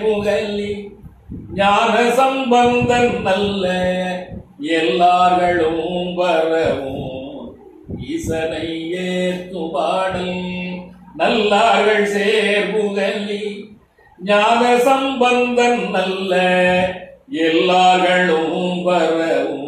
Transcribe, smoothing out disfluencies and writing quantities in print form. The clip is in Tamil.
புகழி ஞான சம்பந்தன் நல்ல எல்லார்களும் வரவும் ஈசனை ஏத்து பாடல் நல்லார்கள் சேர்புகழி ஞான சம்பந்தன் நல்ல எல்லார்களும் வரவும்